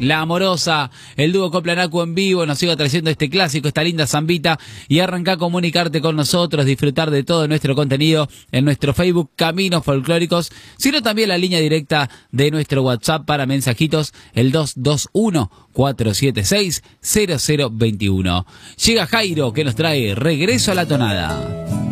La Amorosa, el dúo Coplanacu en vivo, nos sigue trayendo este clásico, esta linda zambita, y arranca a comunicarte con nosotros, disfrutar de todo nuestro contenido en nuestro Facebook Caminos Folclóricos, sino también la línea directa de nuestro WhatsApp para mensajitos, el 221-476-0021. Llega Jairo, que nos trae Regreso a la Tonada.